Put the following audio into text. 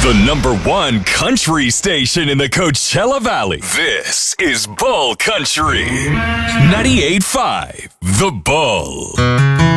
The #1 country station in the Coachella Valley. This is Bull Country. 98.5 The Bull.